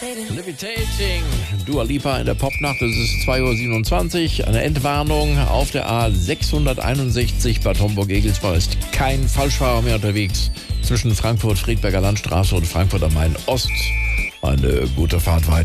Levitating, Dua Lipa in der Popnacht, es ist 2:27 Uhr. Eine Entwarnung auf der A661 Bad Homburg-Egelsbach ist kein Falschfahrer mehr unterwegs. Zwischen Frankfurt-Friedberger Landstraße und Frankfurt am Main Ost. Eine gute Fahrt weiter.